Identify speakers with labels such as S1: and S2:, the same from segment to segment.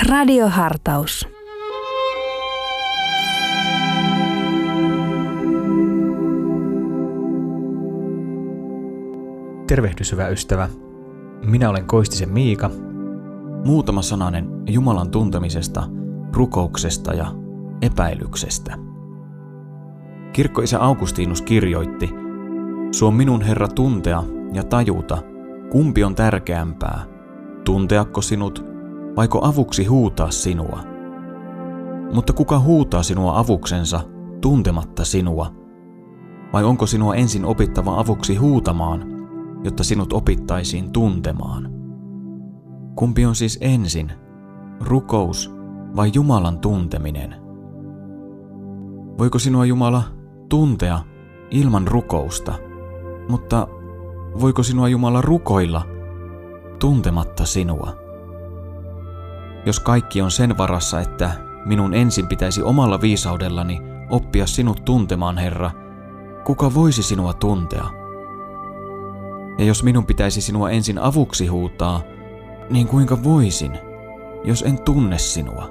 S1: Radiohartaus.
S2: Tervehdys, hyvä ystävä. Minä olen Koistisen Miika.
S3: Muutama sananen Jumalan tuntemisesta, rukouksesta ja epäilyksestä. Kirkkoisä Augustinus kirjoitti: "Suo minun, Herra, tuntea ja tajuta, kumpi on tärkeämpää, tunteako sinut, vaiko avuksi huutaa sinua? Mutta kuka huutaa sinua avuksensa, tuntematta sinua? Vai onko sinua ensin opittava avuksi huutamaan, jotta sinut opittaisiin tuntemaan? Kumpi on siis ensin, rukous vai Jumalan tunteminen? Voiko sinua Jumala tuntea ilman rukousta, mutta voiko sinua Jumala rukoilla tuntematta sinua? Jos kaikki on sen varassa, että minun ensin pitäisi omalla viisaudellani oppia sinut tuntemaan, Herra, kuka voisi sinua tuntea? Ja jos minun pitäisi sinua ensin avuksi huutaa, niin kuinka voisin, jos en tunne sinua?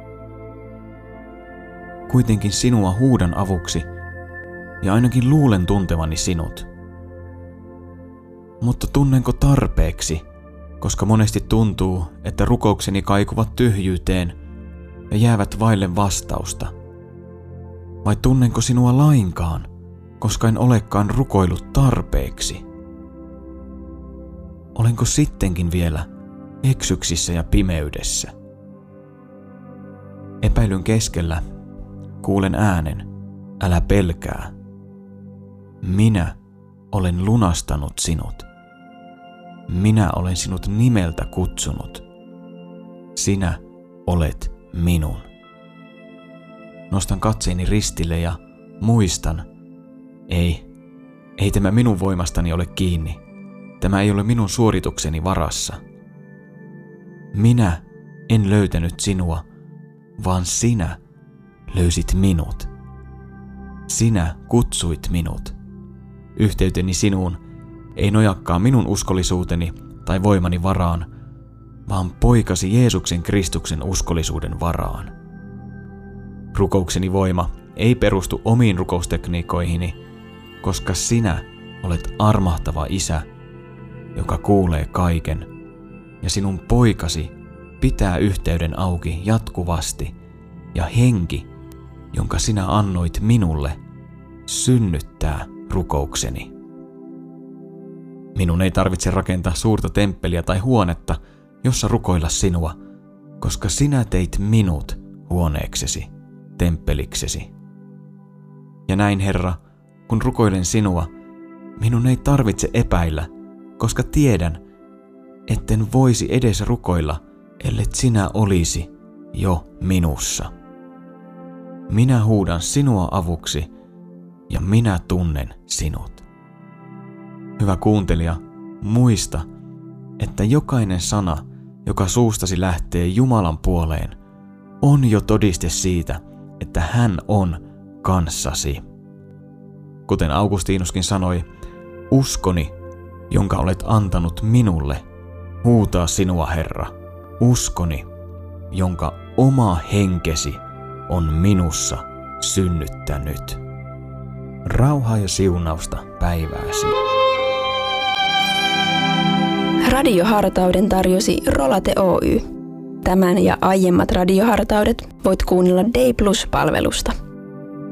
S3: Kuitenkin sinua huudan avuksi, ja ainakin luulen tuntevani sinut. Mutta tunnenko tarpeeksi, koska monesti tuntuu, että rukoukseni kaikuvat tyhjyyteen ja jäävät vaille vastausta? Vai tunnenko sinua lainkaan, koska en olekaan rukoillut tarpeeksi? Olenko sittenkin vielä eksyksissä ja pimeydessä? Epäilyn keskellä kuulen äänen: älä pelkää. Minä olen lunastanut sinut. Minä olen sinut nimeltä kutsunut. Sinä olet minun. Nostan katseeni ristille ja muistan: ei tämä minun voimastani ole kiinni. Tämä ei ole minun suoritukseni varassa. Minä en löytänyt sinua, vaan sinä löysit minut. Sinä kutsuit minut. Yhteyteni sinuun ei nojakkaa minun uskollisuuteni tai voimani varaan, vaan poikasi Jeesuksen Kristuksen uskollisuuden varaan. Rukoukseni voima ei perustu omiin rukoustekniikoihini, koska sinä olet armahtava Isä, joka kuulee kaiken, ja sinun poikasi pitää yhteyden auki jatkuvasti, ja henki, jonka sinä annoit minulle, synnyttää rukoukseni. Minun ei tarvitse rakentaa suurta temppeliä tai huonetta, jossa rukoilla sinua, koska sinä teit minut huoneeksesi, temppeliksesi. Ja näin, Herra, kun rukoilen sinua, minun ei tarvitse epäillä, koska tiedän, etten voisi edes rukoilla, ellet sinä olisi jo minussa. Minä huudan sinua avuksi, ja minä tunnen sinut. Hyvä kuuntelija, muista, että jokainen sana, joka suustasi lähtee Jumalan puoleen, on jo todiste siitä, että hän on kanssasi. Kuten Augustinuskin sanoi: uskoni, jonka olet antanut minulle, huutaa sinua, Herra. Uskoni, jonka oma henkesi on minussa synnyttänyt. Rauhaa ja siunausta päivääsi.
S1: Radiohartauden tarjosi Rolate Oy. Tämän ja aiemmat radiohartaudet voit kuunnella Day Plus-palvelusta.